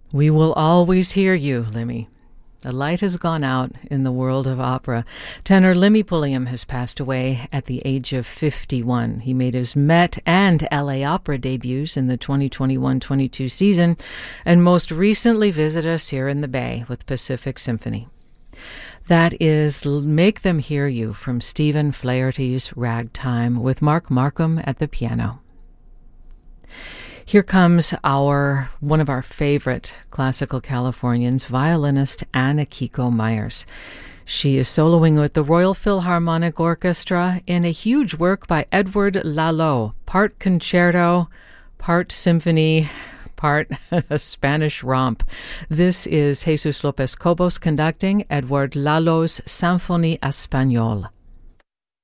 We will always hear you, Limmy. The light has gone out in the world of opera. Tenor Limmy Pulliam has passed away at the age of 51. He made his Met and LA Opera debuts in the 2021-22 season, and most recently visited us here in the Bay with Pacific Symphony. That is Make Them Hear You from Stephen Flaherty's Ragtime with Mark Markham at the piano. Here comes one of our favorite classical Californians, violinist Anna Kiko Myers. She is soloing with the Royal Philharmonic Orchestra in a huge work by Edward Lalo, part concerto, part symphony, part a Spanish romp. This is Jesus Lopez Cobos conducting Edward Lalo's Symphonie Espagnole.